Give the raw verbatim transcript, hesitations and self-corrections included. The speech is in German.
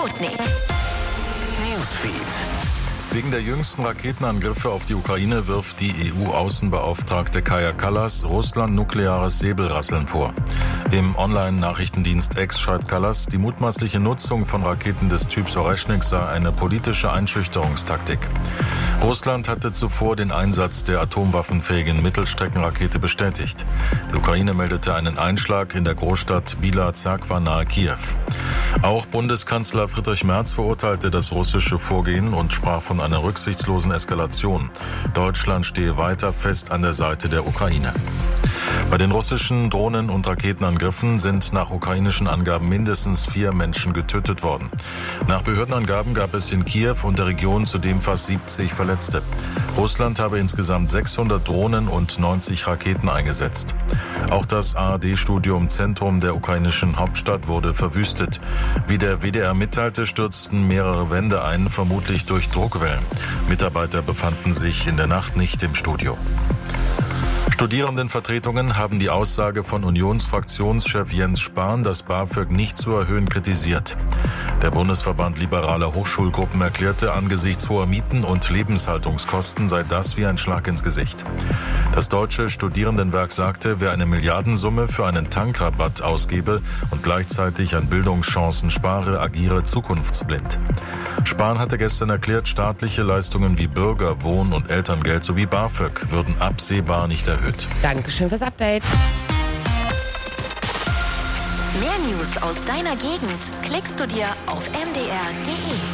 Sputnik. Newsfeed. Wegen der jüngsten Raketenangriffe auf die Ukraine wirft die E U-Außenbeauftragte Kaja Kallas Russland nukleares Säbelrasseln vor. Im Online-Nachrichtendienst X schreibt Kallas, die mutmaßliche Nutzung von Raketen des Typs Oreschnik sei eine politische Einschüchterungstaktik. Russland hatte zuvor den Einsatz der atomwaffenfähigen Mittelstreckenrakete bestätigt. Die Ukraine meldete einen Einschlag in der Großstadt Bila Zerkwa nahe Kiew. Auch Bundeskanzler Friedrich Merz verurteilte das russische Vorgehen und sprach von einer rücksichtslosen Eskalation. Deutschland stehe weiter fest an der Seite der Ukraine. Bei den russischen Drohnen- und Raketenangriffen sind nach ukrainischen Angaben mindestens vier Menschen getötet worden. Nach Behördenangaben gab es in Kiew und der Region zudem fast siebzig Verletzte. Russland habe insgesamt sechshundert Drohnen und neunzig Raketen eingesetzt. Auch das A R D-Studio im Zentrum der ukrainischen Hauptstadt wurde verwüstet. Wie der W D R mitteilte, stürzten mehrere Wände ein, vermutlich durch Druckwellen. Mitarbeiter befanden sich in der Nacht nicht im Studio. Studierendenvertretungen haben die Aussage von Unionsfraktionschef Jens Spahn, das BAföG nicht zu erhöhen, kritisiert. Der Bundesverband liberaler Hochschulgruppen erklärte, angesichts hoher Mieten und Lebenshaltungskosten sei das wie ein Schlag ins Gesicht. Das Deutsche Studierendenwerk sagte, wer eine Milliardensumme für einen Tankrabatt ausgebe und gleichzeitig an Bildungschancen spare, agiere zukunftsblind. Spahn hatte gestern erklärt, staatliche Leistungen wie Bürger-, Wohn- und Elterngeld sowie BAföG würden absehbar nicht erhöht. Dankeschön fürs Update. Mehr News aus deiner Gegend klickst du dir auf m d r punkt d e.